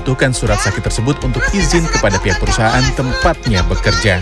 membutuhkan surat sakit tersebut untuk izin kepada pihak perusahaan tempatnya bekerja.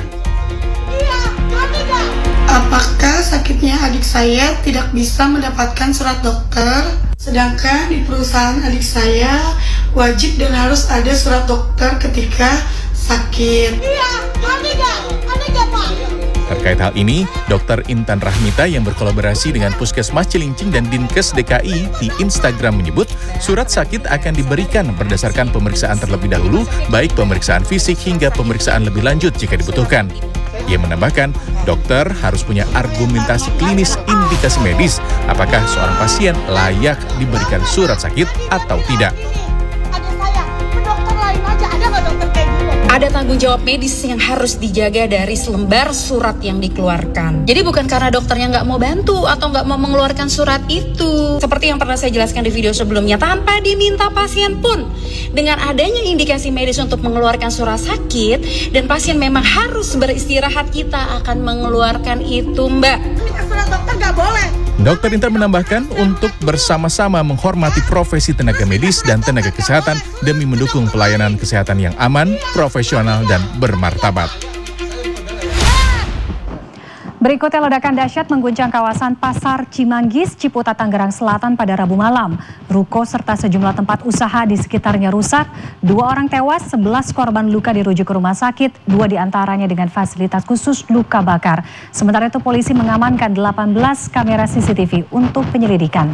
Apakah sakitnya adik saya tidak bisa mendapatkan surat dokter, sedangkan di perusahaan adik saya wajib dan harus ada surat dokter ketika sakit? Iya, ada Pak. Terkait hal ini, Dr. Intan Rahmita yang berkolaborasi dengan Puskesmas Cilincing dan Dinkes DKI di Instagram menyebut surat sakit akan diberikan berdasarkan pemeriksaan terlebih dahulu, baik pemeriksaan fisik hingga pemeriksaan lebih lanjut jika dibutuhkan. Ia menambahkan, dokter harus punya argumentasi klinis indikasi medis apakah seorang pasien layak diberikan surat sakit atau tidak. Ada saya, dokter lain aja, ada nggak dokter kayak gitu? Ada tanggung jawab medis yang harus dijaga dari selembar surat yang dikeluarkan. Jadi bukan karena dokternya nggak mau bantu atau nggak mau mengeluarkan surat itu. Seperti yang pernah saya jelaskan di video sebelumnya, tanpa diminta pasien pun. Dengan adanya indikasi medis untuk mengeluarkan surat sakit, dan pasien memang harus beristirahat, kita akan mengeluarkan itu, Mbak. Ini surat dokter nggak boleh. Dr. Intan menambahkan untuk bersama-sama menghormati profesi tenaga medis dan tenaga kesehatan demi mendukung pelayanan kesehatan yang aman, profesional, dan bermartabat. Berikutnya ledakan dahsyat mengguncang kawasan Pasar Cimanggis, Ciputat, Tangerang Selatan pada Rabu malam. Ruko serta sejumlah tempat usaha di sekitarnya rusak. 2 orang tewas, 11 korban luka dirujuk ke rumah sakit, 2 diantaranya dengan fasilitas khusus luka bakar. Sementara itu polisi mengamankan 18 kamera CCTV untuk penyelidikan.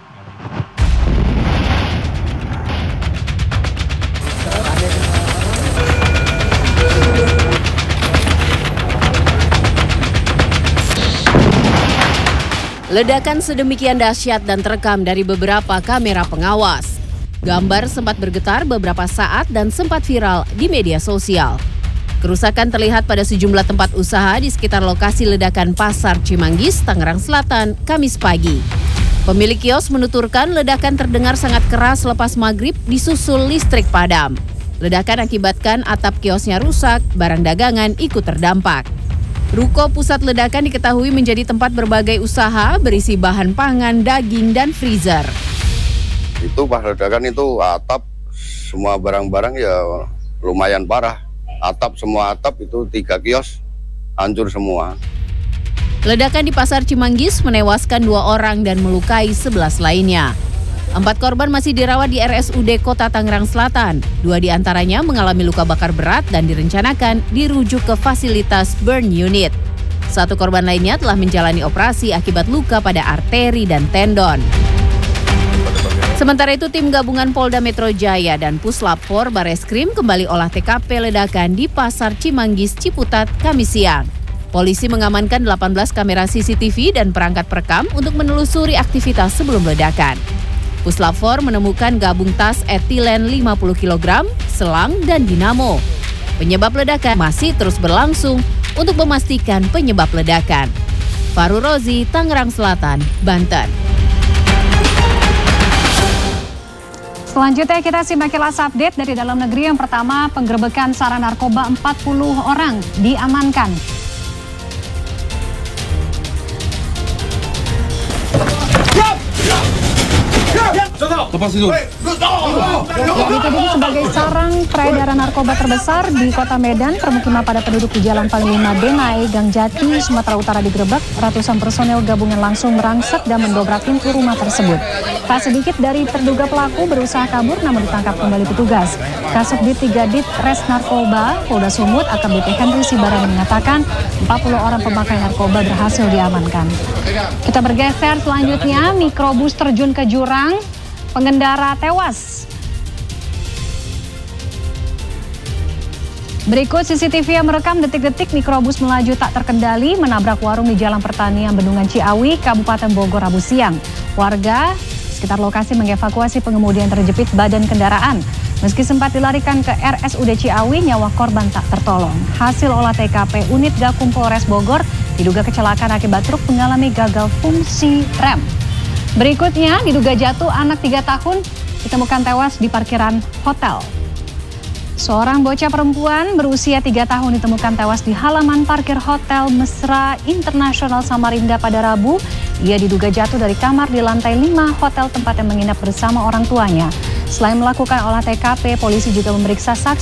Ledakan sedemikian dahsyat dan terekam dari beberapa kamera pengawas. Gambar sempat bergetar beberapa saat dan sempat viral di media sosial. Kerusakan terlihat pada sejumlah tempat usaha di sekitar lokasi ledakan Pasar Cimanggis, Tangerang Selatan, Kamis pagi. Pemilik kios menuturkan ledakan terdengar sangat keras lepas maghrib disusul listrik padam. Ledakan akibatkan atap kiosnya rusak, barang dagangan ikut terdampak. Ruko pusat ledakan diketahui menjadi tempat berbagai usaha berisi bahan pangan, daging, dan freezer. Itu pas ledakan itu atap, semua barang-barang ya lumayan parah. Semua atap itu 3 kios hancur semua. Ledakan di Pasar Cimanggis menewaskan 2 orang dan melukai 11 lainnya. 4 korban masih dirawat di RSUD Kota Tangerang Selatan. 2 diantaranya mengalami luka bakar berat dan direncanakan dirujuk ke fasilitas burn unit. 1 korban lainnya telah menjalani operasi akibat luka pada arteri dan tendon. Sementara itu, tim gabungan Polda Metro Jaya dan Puslap 4 Bareskrim kembali olah TKP ledakan di Pasar Cimanggis, Ciputat, Kamis siang. Polisi mengamankan 18 kamera CCTV dan perangkat perekam untuk menelusuri aktivitas sebelum ledakan. Puslap 4 menemukan gabung tas etilen 50 kg, selang, dan dinamo. Penyebab ledakan masih terus berlangsung untuk memastikan penyebab ledakan. Faru Rozi, Tangerang Selatan, Banten. Selanjutnya kita simak kilas update dari dalam negeri. Yang pertama, penggerebekan sarang narkoba 40 orang diamankan. Lepas itu. Dituding sebagai sarang peredaran narkoba terbesar di Kota Medan, permukiman padat penduduk di Jalan Panglima Denai, Gang Jati, Sumatera Utara digerebek. Ratusan personel gabungan langsung merangsek dan mendobrak pintu rumah tersebut. Tak sedikit dari terduga pelaku berusaha kabur namun ditangkap kembali petugas. Kasubdit 3 Dit Res Narkoba Polda Sumut AKBP Henry Sibarani mengatakan 40 orang pemakai narkoba berhasil diamankan. Kita bergeser selanjutnya, mikrobus terjun ke jurang. Pengendara tewas. Berikut CCTV yang merekam detik-detik mikrobus melaju tak terkendali menabrak warung di Jalan Pertanian Bendungan Ciawi, Kabupaten Bogor, Rabu siang. Warga sekitar lokasi mengevakuasi pengemudi yang terjepit badan kendaraan. Meski sempat dilarikan ke RSUD Ciawi, nyawa korban tak tertolong. Hasil olah TKP unit Gakum Polres Bogor diduga kecelakaan akibat truk mengalami gagal fungsi rem. Berikutnya, diduga jatuh anak 3 tahun ditemukan tewas di parkiran hotel. Seorang bocah perempuan berusia 3 tahun ditemukan tewas di halaman parkir Hotel Mesra Internasional Samarinda pada Rabu. Ia diduga jatuh dari kamar di lantai 5 hotel tempat yang menginap bersama orang tuanya. Selain melakukan olah TKP, polisi juga memeriksa saksi